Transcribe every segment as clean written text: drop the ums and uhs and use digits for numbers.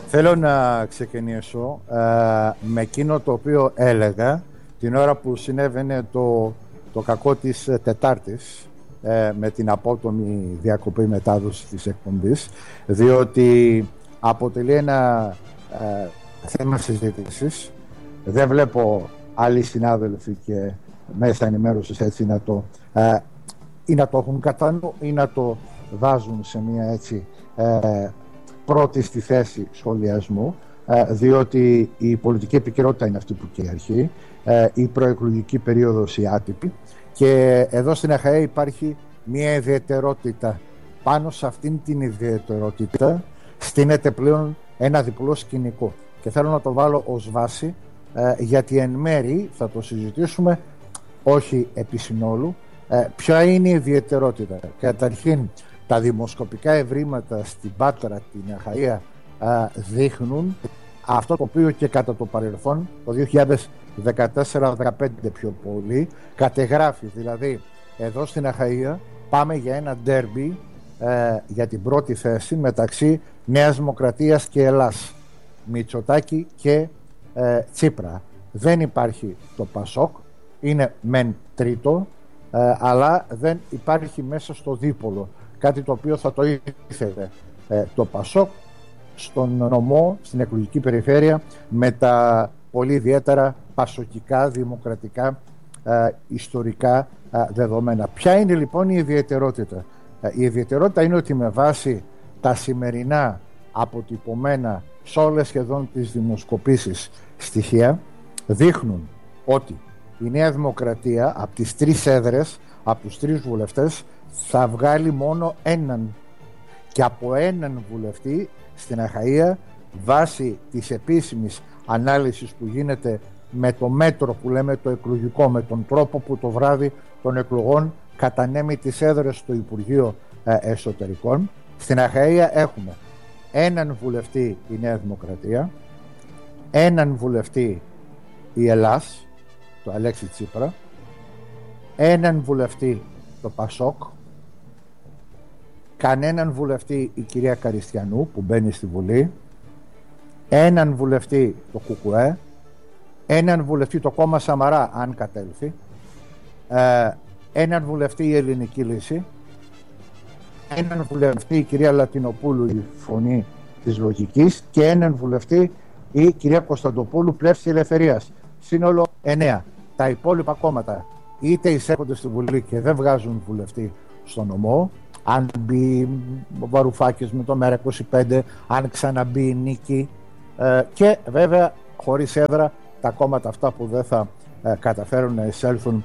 Θέλω να ξεκινήσω με εκείνο το οποίο έλεγα την ώρα που συνέβαινε το κακό της Τετάρτης, με την απότομη διακοπή μετάδοση της εκπομπής, διότι αποτελεί ένα θέμα συζήτησης. Δεν βλέπω άλλοι συνάδελφοι και μέσα ενημέρωσης έτσι ή να το έχουν κατά νου ή να το βάζουν σε μια έτσι πρώτη στη θέση σχολιασμού, διότι η πολιτική επικαιρότητα είναι αυτή που κυριαρχεί, η προεκλογική περίοδος η άτυπη, και εδώ στην ΑΧΑΕ υπάρχει μια ιδιαιτερότητα. Πάνω σε αυτήν την ιδιαιτερότητα στείνεται πλέον ένα διπλό σκηνικό και θέλω να το βάλω ως βάση, γιατί εν μέρη θα το συζητήσουμε, όχι επί συνόλου. Ποια είναι η ιδιαιτερότητα? Καταρχήν, τα δημοσκοπικά ευρήματα στην Πάτρα, την Αχαΐα, δείχνουν αυτό το οποίο και κατά το παρελθόν, το 2014-2015 πιο πολύ, κατεγράφει. Δηλαδή, εδώ στην Αχαΐα πάμε για ένα ντέρμπι για την πρώτη θέση μεταξύ Νέας Δημοκρατίας και Ελλάς, Μητσοτάκη και Τσίπρα. Δεν υπάρχει το Πασόκ, είναι μεν τρίτο, αλλά δεν υπάρχει μέσα στο δίπολο, κάτι το οποίο θα το ήθελε το Πασόκ στον νομό, στην εκλογική περιφέρεια, με τα πολύ ιδιαίτερα πασοκικά, δημοκρατικά, ιστορικά δεδομένα. Ποια είναι λοιπόν η ιδιαιτερότητα? Η ιδιαιτερότητα είναι ότι με βάση τα σημερινά αποτυπωμένα σε όλες σχεδόν τις δημοσκοπήσεις στοιχεία, δείχνουν ότι η Νέα Δημοκρατία από τις 3 έδρες, από τους 3 βουλευτές, θα βγάλει μόνο έναν, και από έναν βουλευτή στην Αχαΐα, βάσει της επίσημης ανάλυσης που γίνεται με το μέτρο που λέμε το εκλογικό, με τον τρόπο που το βράδυ των εκλογών κατανέμει τις έδρες στο Υπουργείο Εσωτερικών. Στην Αχαΐα έχουμε έναν βουλευτή η Νέα Δημοκρατία, έναν βουλευτή η Ελλάς, το Αλέξη Τσίπρα, έναν βουλευτή το Πασόκ, κανέναν βουλευτή η κυρία Καριστιανού που μπαίνει στη Βουλή, έναν βουλευτή το ΚΚΕ, έναν βουλευτή το κόμμα Σαμαρά αν κατέλθει, έναν βουλευτή η Ελληνική Λύση, έναν βουλευτή η κυρία Λατινοπούλου η Φωνή της Λογικής και έναν βουλευτή η κυρία Κωνσταντοπούλου Πλεύση της Ελευθερίας. Σύνολο 9. Τα υπόλοιπα κόμματα είτε εισέρχονται στη Βουλή και δεν βγάζουν βουλευτή στο νομό, αν μπει ο Βαρουφάκης με το ΜΕΡΑ25, αν ξαναμπεί η Νίκη, και βέβαια χωρίς έδρα τα κόμματα αυτά που δεν θα καταφέρουν να εισέλθουν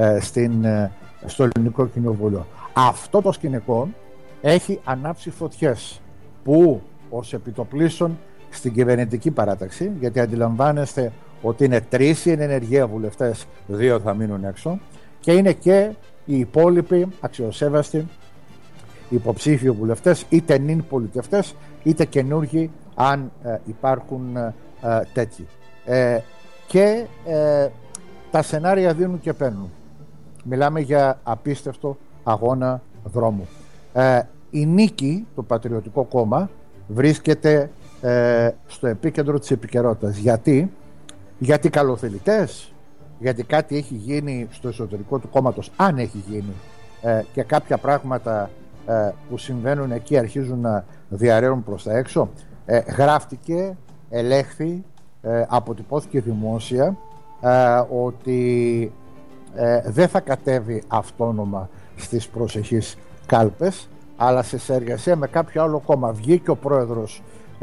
στο Ελληνικό Κοινοβούλιο. Αυτό το σκηνικό έχει ανάψει φωτιές που ως επιτοπλίστων στην κυβερνητική παράταξη, γιατί αντιλαμβάνεστε ότι είναι 3 οι ενεργεία βουλευτές, 2 θα μείνουν έξω, και είναι και οι υπόλοιποι αξιοσέβαστοι υποψήφιοι βουλευτές, είτε νυν πολιτευτές είτε καινούργοι αν υπάρχουν τέτοιοι, και τα σενάρια δίνουν και παίρνουν. Μιλάμε για απίστευτο αγώνα δρόμου. Η Νίκη, το Πατριωτικό Κόμμα, βρίσκεται στο επίκεντρο της επικαιρότητας. Γιατί καλοθελητές, γιατί κάτι έχει γίνει στο εσωτερικό του κόμματος, αν έχει γίνει, και κάποια πράγματα που συμβαίνουν εκεί αρχίζουν να διαρρέουν προς τα έξω. Γράφτηκε, ελέγχθη, αποτυπώθηκε δημόσια ότι δεν θα κατέβει αυτόνομα στις προσεχείς κάλπες, αλλά σε συνεργασία με κάποιο άλλο κόμμα. Βγήκε ο πρόεδρος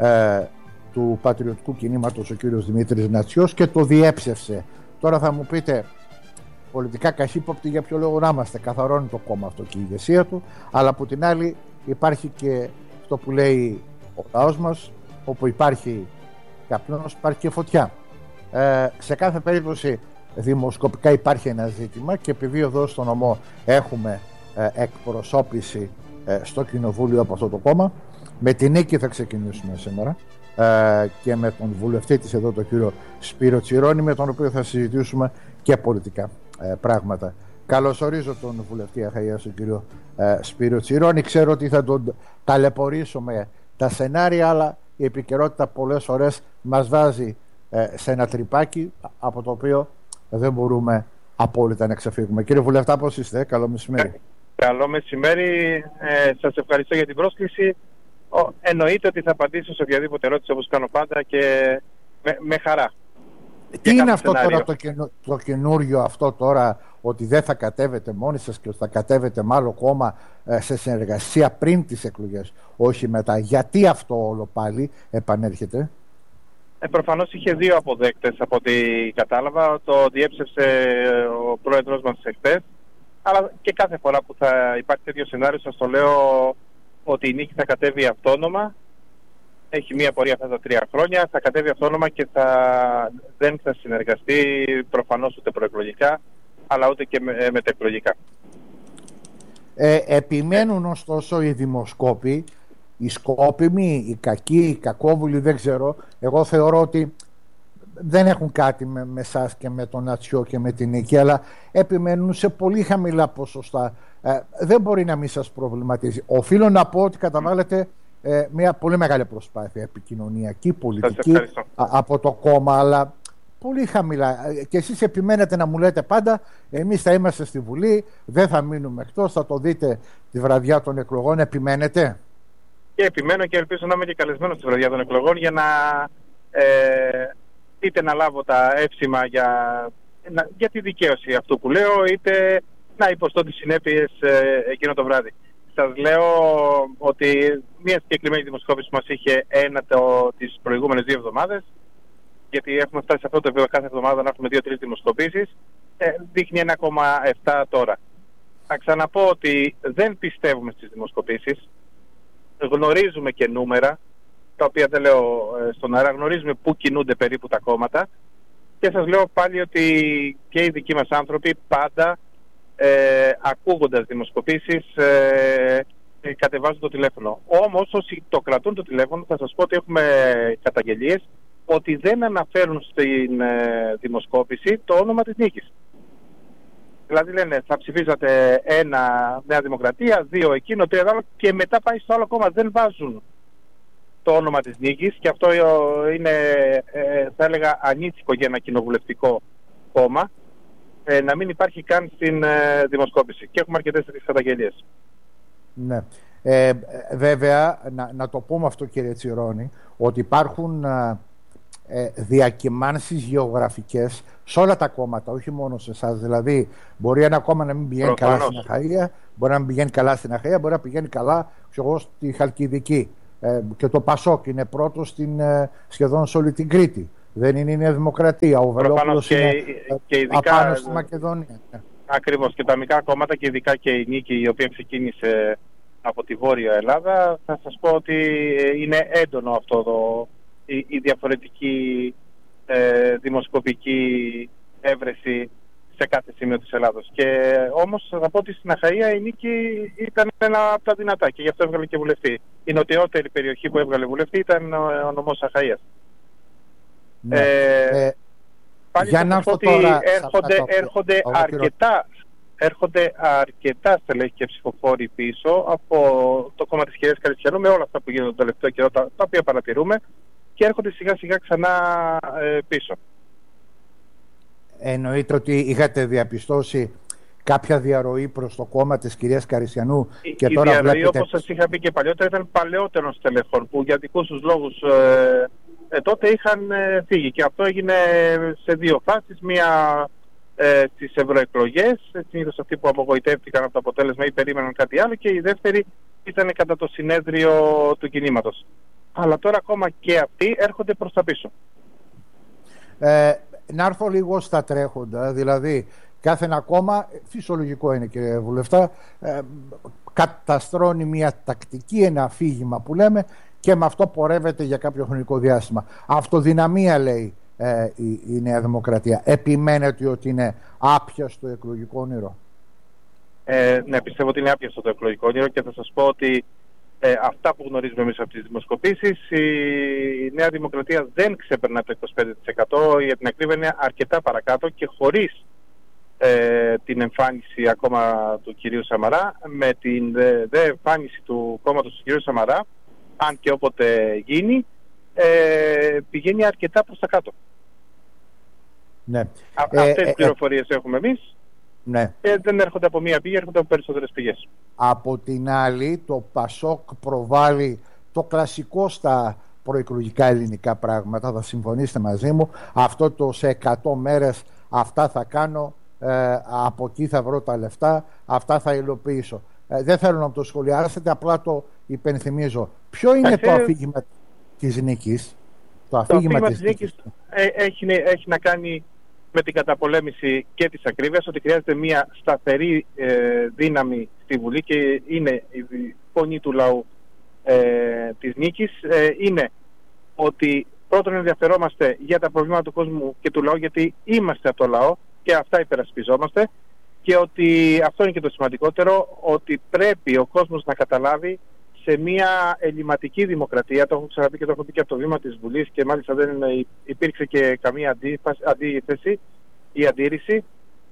του Πατριωτικού Κινήματος, ο κύριος Δημήτρης Νατσιός, και το διέψευσε. Τώρα θα μου πείτε, πολιτικά καχύποπτοι, για ποιο λόγο να είμαστε? Καθαρώνει το κόμμα αυτό και η ηγεσία του, αλλά από την άλλη υπάρχει και αυτό που λέει ο λαός μας, όπου υπάρχει καπνός υπάρχει και φωτιά. Σε κάθε περίπτωση δημοσκοπικά υπάρχει ένα ζήτημα, και επειδή εδώ στο νομό έχουμε εκπροσώπηση στο κοινοβούλιο από αυτό το κόμμα, με την Νίκη θα ξεκινήσουμε σήμερα, και με τον βουλευτή της εδώ, τον κύριο Σπύρο Τσιρόνη, με τον οποίο θα συζητήσουμε και πολιτικά πράγματα. Καλωσορίζω τον βουλευτή Αχαΐας, τον κύριο Σπύρο Τσιρόνη. Ξέρω ότι θα τον ταλαιπωρήσω με τα σενάρια, αλλά η επικαιρότητα πολλές φορές μας βάζει σε ένα τρυπάκι από το οποίο δεν μπορούμε απόλυτα να ξεφύγουμε. Κύριε Βουλευτά, πώς είστε? Καλό μεσημέρι. Καλό μεσημέρι. Σας ευχαριστώ για την πρόσκληση. Εννοείται ότι θα απαντήσω σε οποιαδήποτε ερώτηση, όπως κάνω πάντα, και με χαρά. Τι είναι αυτό τώρα το καινούριο αυτό τώρα, ότι δεν θα κατέβετε μόνοι σας και θα κατέβετε με άλλο κόμμα σε συνεργασία πριν τις εκλογές, όχι μετά? Γιατί αυτό όλο πάλι επανέρχεται? Προφανώς είχε δύο αποδέκτες από ό,τι κατάλαβα. Το διέψευσε ο πρόεδρος μας εχθές. Αλλά και κάθε φορά που θα υπάρχει τέτοιο σενάριο, σας το λέω ότι η νίκη θα κατέβει αυτόνομα. Έχει μία πορεία αυτά τα 3 χρόνια. Θα κατέβει αυτόνομα και δεν θα συνεργαστεί προφανώς ούτε προεκλογικά, αλλά ούτε και μετεκλογικά. Επιμένουν ωστόσο οι δημοσκόποι, οι σκόπιμοι, οι κακοί, οι κακόβουλοι, δεν ξέρω. Εγώ θεωρώ ότι δεν έχουν κάτι με εσάς και με τον Ατσιό και με την νίκη, αλλά επιμένουν σε πολύ χαμηλά ποσοστά. Δεν μπορεί να μην σας προβληματίζει. Οφείλω να πω ότι καταβάλλετε μια πολύ μεγάλη προσπάθεια επικοινωνιακή, πολιτική από το κόμμα, αλλά πολύ χαμηλά. Και εσείς επιμένετε να μου λέτε πάντα, εμείς θα είμαστε στη Βουλή, δεν θα μείνουμε εκτός, θα το δείτε τη βραδιά των εκλογών. Επιμένετε? Και επιμένω και ελπίζω να είμαι και καλεσμένος στη βραδιά των εκλογών για να είτε να λάβω τα εύσημα για τη δικαίωση αυτού που λέω, είτε να υποστώ τις συνέπειες εκείνο το βράδυ. Σας λέω ότι μια συγκεκριμένη δημοσκόπηση που μας είχε τις προηγούμενες 2 εβδομάδες, γιατί έχουμε φτάσει σε αυτό το επίπεδο κάθε εβδομάδα να έχουμε 2-3 δημοσκοπήσεις, δείχνει 1,7 τώρα. Θα ξαναπώ ότι δεν πιστεύουμε στις δημοσκοπήσεις. Γνωρίζουμε και νούμερα, τα οποία δεν λέω στον αέρα, γνωρίζουμε πού κινούνται περίπου τα κόμματα, και σας λέω πάλι ότι και οι δικοί μας άνθρωποι πάντα ακούγοντας δημοσκοπήσεις κατεβάζουν το τηλέφωνο. Όμως όσοι το κρατούν το τηλέφωνο, θα σας πω ότι έχουμε καταγγελίες ότι δεν αναφέρουν στην δημοσκόπηση το όνομα της νίκης. Δηλαδή λένε θα ψηφίζατε 1 Νέα Δημοκρατία, 2 εκείνο, 3 άλλο, και μετά πάει στο άλλο κόμμα. Δεν βάζουν το όνομα της νίκης, και αυτό είναι θα έλεγα ανήθικο για ένα κοινοβουλευτικό κόμμα, να μην υπάρχει καν στην δημοσκόπηση, και έχουμε αρκετές τέτοιες καταγγελίες. Ναι. Βέβαια να το πούμε αυτό, κύριε Τσιρόνη, ότι υπάρχουν διακυμάνσεις γεωγραφικές σε όλα τα κόμματα, όχι μόνο σε εσάς. Δηλαδή μπορεί ένα κόμμα να μην πηγαίνει καλά στην Αχαΐα, μπορεί να μην πηγαίνει καλά στην Αχαΐα, μπορεί να πηγαίνει καλά στη Χαλκιδική, και το Πασόκ είναι πρώτο σχεδόν σε όλη την Κρήτη. Δεν είναι η Νέα Δημοκρατία. Ο Βελόπουλος είναι και ειδικά απάνω στη Μακεδονία. Ακριβώς, και τα μικρά κόμματα, και ειδικά και η νίκη η οποία ξεκίνησε από τη Βόρεια Ελλάδα, θα σας πω ότι είναι έντονο αυτό η διαφορετική δημοσκοπική έβρεση σε κάθε σημείο της Ελλάδος. Και όμως θα πω ότι στην Αχαΐα η νίκη ήταν ένα από τα δυνατά, και γι' αυτό έβγαλε και βουλευτή. Η νοτιότερη περιοχή που έβγαλε βουλευτή ήταν ο νομός Αχαΐας. Ναι. Πάλι για να πω ότι έρχονται αρκετά στελέχη και ψηφοφόροι πίσω από το κόμμα της κυρίας Καριστιανού, με όλα αυτά που γίνονται το τελευταίο καιρό, τα οποία παρατηρούμε, και έρχονται σιγά σιγά ξανά πίσω. Εννοείται ότι είχατε διαπιστώσει κάποια διαρροή προς το κόμμα της κυρίας Καριστιανού, και η τώρα διαρροή, βλέπετε... όπως σας είχα πει και παλιότερα, ήταν παλαιότερων στελεχών που για δικούς τους λόγους τότε είχαν φύγει, και αυτό έγινε σε 2 φάσεις. Μία στις ευρωεκλογές, συνήθως αυτοί που απογοητεύτηκαν από το αποτέλεσμα ή περίμεναν κάτι άλλο, και η δεύτερη ήταν κατά το συνέδριο του κινήματος. Αλλά τώρα ακόμα και αυτοί έρχονται προς τα πίσω. Να έρθω λίγο στα τρέχοντα, δηλαδή κάθε ένα κόμμα, φυσιολογικό είναι κύριε Βουλευτά, καταστρώνει μια τακτική, ένα αφήγημα που λέμε, και με αυτό πορεύεται για κάποιο χρονικό διάστημα. Αυτοδυναμία λέει η Νέα Δημοκρατία. Επιμένετε ότι είναι άπιαστο εκλογικό όνειρο? Ναι, πιστεύω ότι είναι άπιαστο το εκλογικό όνειρο, και θα σας πω ότι αυτά που γνωρίζουμε εμείς από τις δημοσκοπήσεις, η Νέα Δημοκρατία δεν ξεπερνά το 25%, για την ακρίβεια είναι αρκετά παρακάτω, και χωρίς την εμφάνιση ακόμα του κυρίου Σαμαρά, με την εμφάνιση του κόμματος του κυρίου Σαμαρά, αν και όποτε γίνει, πηγαίνει αρκετά προς τα κάτω. Ναι. Αυτές τις πληροφορίες έχουμε εμείς. Ναι. Δεν έρχονται από μία πηγή, έρχονται από περισσότερες πηγές. Από την άλλη, το ΠΑΣΟΚ προβάλλει το κλασικό στα προεκλογικά ελληνικά πράγματα, θα συμφωνήσετε μαζί μου, αυτό το σε 100 μέρες αυτά θα κάνω, από εκεί θα βρω τα λεφτά, αυτά θα υλοποιήσω. Δεν θέλω να το σχολιάσετε, απλά το υπενθυμίζω. Ποιο είναι το αφήγημα της νίκης? Το αφήγημα της νίκης έχει να κάνει με την καταπολέμηση και της ακρίβειας, ότι χρειάζεται μια σταθερή δύναμη στη Βουλή και είναι η φωνή του λαού της νίκης. Είναι ότι πρώτον ενδιαφερόμαστε για τα προβλήματα του κόσμου και του λαού, γιατί είμαστε από το λαό και αυτά υπερασπιζόμαστε, και ότι αυτό είναι και το σημαντικότερο, ότι πρέπει ο κόσμος να καταλάβει σε μια ελληματική δημοκρατία, το έχω ξαναπεί και το έχω πει και από το βήμα της Βουλής, και μάλιστα δεν υπήρξε και καμία αντίθεση ή αντίρρηση,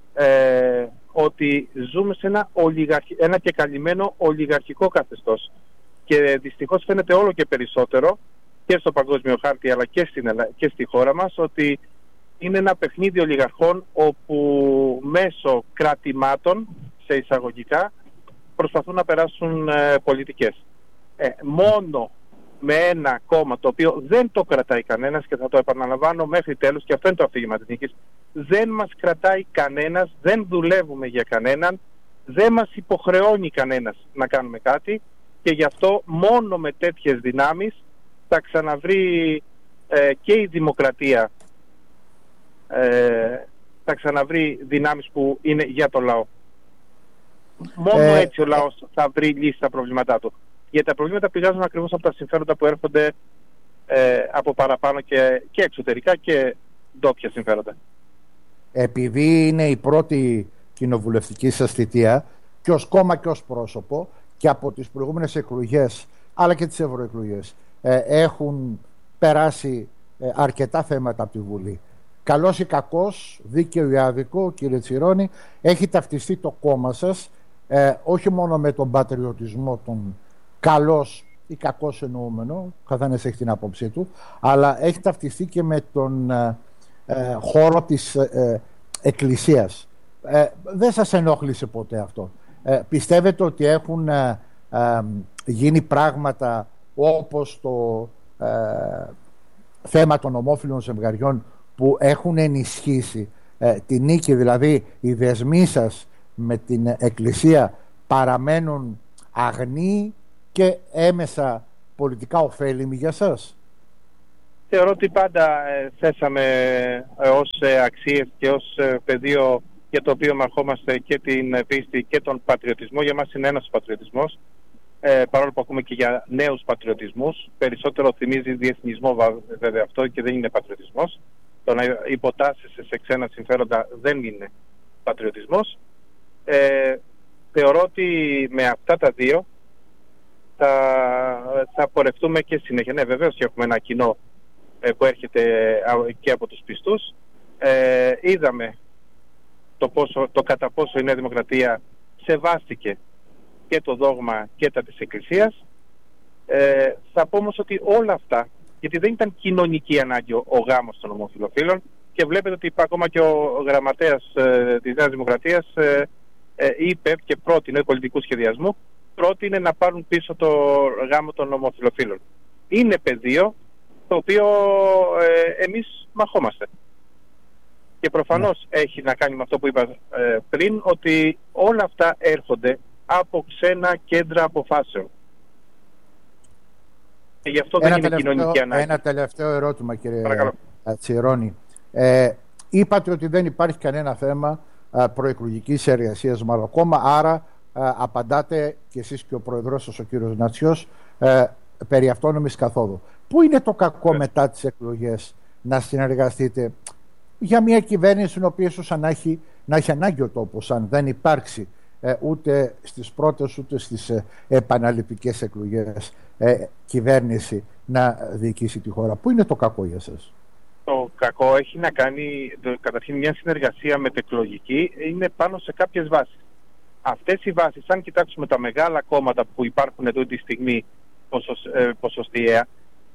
ότι ζούμε σε ένα και καλυμμένο ολιγαρχικό καθεστώς, και δυστυχώς φαίνεται όλο και περισσότερο και στο παγκόσμιο χάρτη αλλά και στη χώρα μας, ότι είναι ένα παιχνίδι ολιγαρχών, όπου μέσω κρατημάτων, σε εισαγωγικά, προσπαθούν να περάσουν πολιτικές. Μόνο με ένα κόμμα το οποίο δεν το κρατάει κανένας, και θα το επαναλαμβάνω μέχρι τέλους, και αυτό είναι το αφήγημα της νίκης, δεν μας κρατάει κανένας, δεν δουλεύουμε για κανέναν, δεν μας υποχρεώνει κανένας να κάνουμε κάτι, και γι' αυτό μόνο με τέτοιες δυνάμεις θα ξαναβρει και η δημοκρατία, θα ξαναβρει δυνάμεις που είναι για το λαό. Μόνο έτσι ο λαός θα βρει λύση στα προβλήματά του. Γιατί τα προβλήματα πηγάζουν ακριβώς από τα συμφέροντα που έρχονται από παραπάνω και εξωτερικά και ντόπια συμφέροντα. Επειδή είναι η πρώτη κοινοβουλευτική σας θητεία, και ως κόμμα και ως πρόσωπο, και από τις προηγούμενες εκλογές αλλά και τις ευρωεκλογές έχουν περάσει αρκετά θέματα από τη Βουλή. Καλός ή κακός, δίκαιο ή άδικο, κύριε Τσιρόνη, έχει ταυτιστεί το κόμμα σας όχι μόνο με τον πατριωτισμό των καλός ή κακός εννοούμενο, καθένας έχει την άποψή του, αλλά έχει ταυτιστεί και με τον χώρο της εκκλησίας. Δεν σας ενόχλησε ποτέ αυτό? Πιστεύετε ότι έχουν γίνει πράγματα όπως το θέμα των ομόφυλων ζευγαριών που έχουν ενισχύσει τη νίκη, δηλαδή οι δεσμοί σας με την Εκκλησία παραμένουν αγνοί και έμεσα πολιτικά ωφέλιμοι για σας? Θεωρώ ότι πάντα θέσαμε ως αξίες και ως πεδίο για το οποίο μαρχόμαστε και την πίστη και τον πατριωτισμό. Για μας είναι ένας πατριωτισμός, παρόλο που ακούμε και για νέους πατριωτισμούς. Περισσότερο θυμίζει διεθνισμό βέβαια αυτό, και δεν είναι πατριωτισμός. Το να υποτάσσεσαι σε ξένα συμφέροντα δεν είναι πατριωτισμός. Θεωρώ ότι με αυτά τα δύο θα πορευτούμε και συνέχεια. Ναι, βεβαίως και έχουμε ένα κοινό που έρχεται και από τους πιστούς. Είδαμε το κατά πόσο η Νέα Δημοκρατία σεβάστηκε και το δόγμα και τα της Εκκλησίας. Θα πω όμως ότι όλα αυτά, γιατί δεν ήταν κοινωνική ανάγκη ο γάμος των ομοφυλοφίλων, και βλέπετε ότι ακόμα και ο γραμματέας της Νέας Δημοκρατίας είπε και πρότεινε πολιτικού σχεδιασμού, πρότεινε να πάρουν πίσω το γάμο των ομοφυλοφίλων. Είναι πεδίο το οποίο εμείς μαχόμαστε. Και προφανώς έχει να κάνει με αυτό που είπα πριν, ότι όλα αυτά έρχονται από ξένα κέντρα αποφάσεων. Και γι' αυτό δεν είναι κοινωνική ανάγκη. Ένα τελευταίο ερώτημα, κύριε Τσιρόνη. Είπατε ότι δεν υπάρχει κανένα θέμα προεκλογικής εργασίας με άλλο κόμμα, άρα απαντάτε και εσείς και ο πρόεδρος σας, ο κύριος Νατσιός, περί αυτόνομης καθόδου. Πού είναι το κακό μετά τις εκλογές να συνεργαστείτε για μια κυβέρνηση στην οποία ίσως να έχει ανάγκη ο τόπος, αν δεν υπάρξει ούτε στις πρώτες ούτε στις επαναληπτικές εκλογές κυβέρνηση να διοικήσει τη χώρα? Πού είναι το κακό για σας? Το κακό έχει να κάνει, καταρχήν, μια συνεργασία μετεκλογική είναι πάνω σε κάποιες βάσεις. Αυτές οι βάσεις, αν κοιτάξουμε τα μεγάλα κόμματα που υπάρχουν εδώ τη στιγμή ποσοστιαία,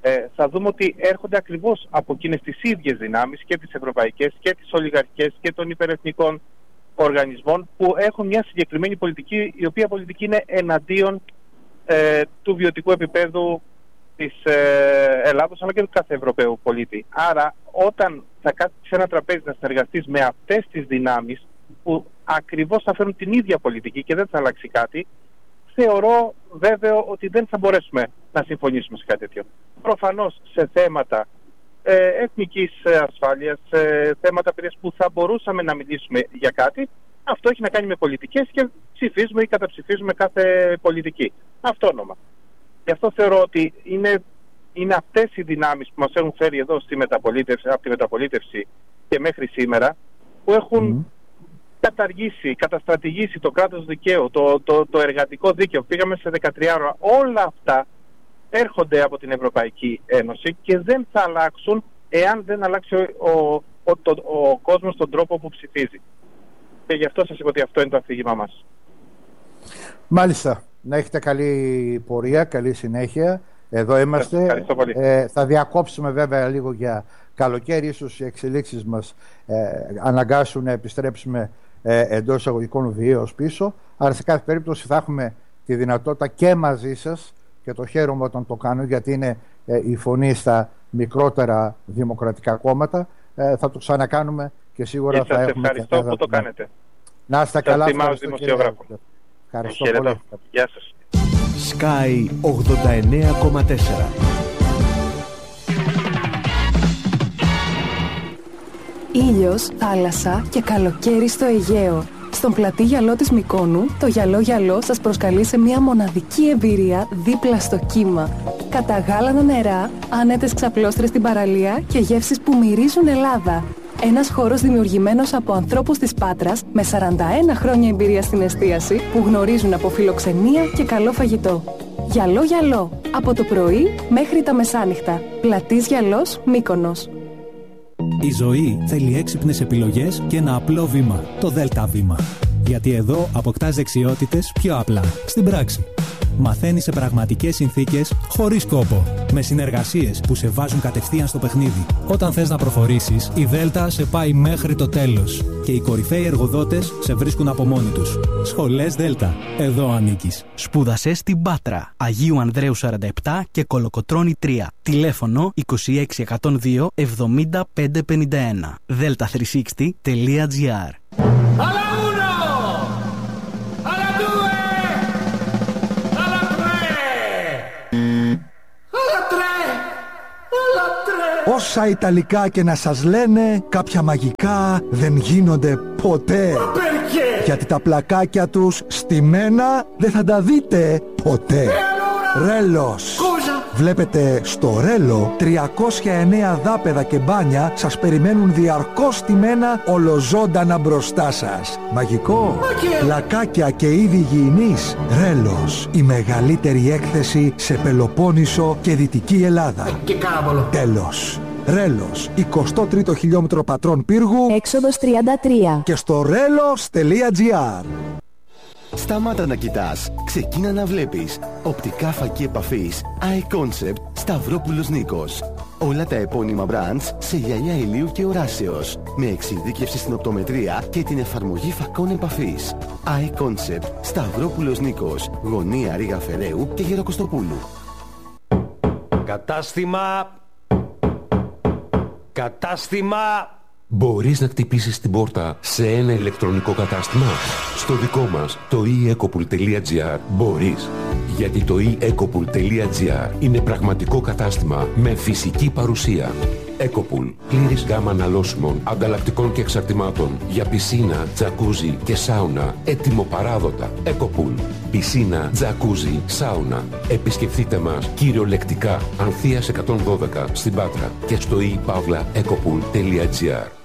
θα δούμε ότι έρχονται ακριβώς από εκείνες τις ίδιες δυνάμεις, και τις ευρωπαϊκές και τις ολιγαρχικές και των υπερεθνικών οργανισμών, που έχουν μια συγκεκριμένη πολιτική, η οποία πολιτική είναι εναντίον του βιωτικού επίπεδου της Ελλάδος, αλλά και του κάθε Ευρωπαίου πολίτη. Άρα, όταν θα κάτσεις σε ένα τραπέζι να συνεργαστείς με αυτές τις δυνάμεις, που ακριβώς θα φέρουν την ίδια πολιτική και δεν θα αλλάξει κάτι, θεωρώ βέβαιο ότι δεν θα μπορέσουμε να συμφωνήσουμε σε κάτι τέτοιο. Προφανώς σε θέματα εθνικής ασφάλειας, σε θέματα που θα μπορούσαμε να μιλήσουμε για κάτι, αυτό έχει να κάνει με πολιτικές και ψηφίζουμε ή καταψηφίζουμε κάθε πολιτική. Αυτόνομα. Γι' αυτό θεωρώ ότι είναι αυτές οι δυνάμεις που μας έχουν φέρει εδώ από τη μεταπολίτευση και μέχρι σήμερα, που έχουν καταστρατηγήσει το κράτος δικαίου, το εργατικό δίκαιο. Πήγαμε σε 13 ώρα. Όλα αυτά έρχονται από την Ευρωπαϊκή Ένωση και δεν θα αλλάξουν εάν δεν αλλάξει ο κόσμος τον τρόπο που ψηφίζει. Και γι' αυτό σας είπα ότι αυτό είναι το αφήγημά μας. Μάλιστα. Να έχετε καλή πορεία, καλή συνέχεια. Εδώ είμαστε. Ευχαριστώ πολύ. Θα διακόψουμε βέβαια λίγο για καλοκαίρι. Ίσως οι εξελίξεις μας αναγκάσουν να επιστρέψουμε εντός εισαγωγικών βίαιος πίσω. Αλλά σε κάθε περίπτωση θα έχουμε τη δυνατότητα και μαζί σας, και το χαίρομαι όταν το κάνω, γιατί είναι η φωνή στα μικρότερα δημοκρατικά κόμματα. Θα το ξανακάνουμε και σίγουρα θα έχουμε. Ευχαριστώ που το κάνετε. Να είστε καλά. Ευχαριστώ πολύ. Γεια σας. Sky 89,4. Ήλιος, θάλασσα και καλοκαίρι στο Αιγαίο. Στον πλατή γυαλό της Μυκόνου, το γυαλό γυαλό σας προσκαλεί σε μια μοναδική εμπειρία δίπλα στο κύμα. Καταγάλανα νερά, άνετες ξαπλώστρες στην παραλία και γεύσεις που μυρίζουν Ελλάδα. Ένας χώρος δημιουργημένος από ανθρώπους της Πάτρας με 41 χρόνια εμπειρία στην εστίαση, που γνωρίζουν από φιλοξενία και καλό φαγητό. Γυαλό γυαλό, από το πρωί μέχρι τα μεσάνυχτα. Πλατής γυαλός, Μύκονος. Η ζωή θέλει έξυπνες επιλογές και ένα απλό βήμα, το ΔΕΛΤΑ βήμα. Γιατί εδώ αποκτάς δεξιότητες πιο απλά, στην πράξη. Μαθαίνεις σε πραγματικές συνθήκες, χωρίς κόπο. Με συνεργασίες που σε βάζουν κατευθείαν στο παιχνίδι. Όταν θες να προχωρήσεις, η ΔΕΛΤΑ σε πάει μέχρι το τέλος. Και οι κορυφαίοι εργοδότες σε βρίσκουν από μόνοι τους. Σχολές ΔΕΛΤΑ. Εδώ ανήκεις. Σπούδασε στην Πάτρα, Αγίου Ανδρέου 47 και Κολοκοτρώνη 3. Τηλέφωνο 26 102 70 551. delta360.gr. Όσα Ιταλικά και να σας λένε, κάποια μαγικά δεν γίνονται ποτέ. Γιατί τα πλακάκια τους στημένα δεν θα τα δείτε ποτέ. Ρέλος. Βλέπετε, στο Ρέλο 309 δάπεδα και μπάνια σας περιμένουν διαρκώς στημένα ολοζώντανα μπροστά σας. Μαγικό. Πλακάκια και είδη υγιεινής. Ρέλος. Η μεγαλύτερη έκθεση σε Πελοπόννησο και Δυτική Ελλάδα. Τέλος. Ρέλος, 23ο χιλιόμετρο Πατρών Πύργου, Έξοδος 33. και στο relos.gr. Σταμάτα να κοιτάς, ξεκίνα να βλέπεις. Οπτικά φακή επαφής iConcept Σταυρόπουλος Νίκος. Όλα τα επώνυμα brands σε γυαλιά ηλίου και οράσεως, με εξειδίκευση στην οπτομετρία και την εφαρμογή φακών επαφής. iConcept Σταυρόπουλος Νίκος, γωνία Ρήγα Φεραίου και Γεροκοστοπούλου. Κατάστημα! Μπορείς να χτυπήσεις την πόρτα σε ένα ηλεκτρονικό κατάστημα? Στο δικό μας, το eEcopool.gr, μπορείς. Γιατί το eEcopool.gr είναι πραγματικό κατάστημα με φυσική παρουσία. Ecopool. Πλήρης γάμα αναλώσιμων, ανταλλακτικών και εξαρτημάτων για πισίνα, τζακούζι και σάουνα. Έτοιμο-παράδοτα. Ecopool. Πισίνα, τζακούζι, σάουνα. Επισκεφτείτε μας κυριολεκτικά Ανθείας 112 στην Πάτρα και στο ePavlaEcopool.gr.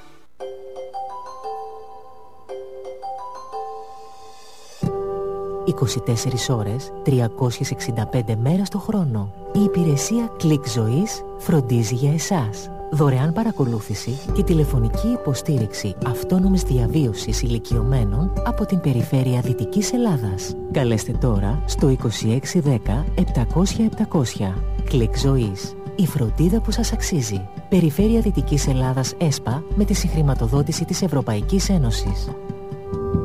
24 ώρες, 365 μέρες το χρόνο. Η υπηρεσία Click Ζωής φροντίζει για εσάς. Δωρεάν παρακολούθηση και τηλεφωνική υποστήριξη αυτόνομης διαβίωσης ηλικιωμένων από την περιφέρεια Δυτικής Ελλάδας. Καλέστε τώρα στο 2610 700 700. Click Ζωής. Η φροντίδα που σας αξίζει. Περιφέρεια Δυτικής Ελλάδας ΕΣΠΑ με τη συγχρηματοδότηση της Ευρωπαϊκής Ένωσης.